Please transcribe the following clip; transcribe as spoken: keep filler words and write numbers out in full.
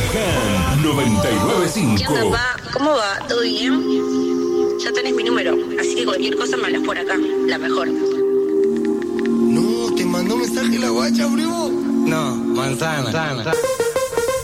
Huracán noventa y nueve punto cinco. ¿Qué onda, pa? ¿Cómo va? ¿Todo bien? Ya tenés mi número, así que cualquier cosa me hablas por acá. La mejor. No, te mandó mensaje la guacha, primo. No, manzana. manzana.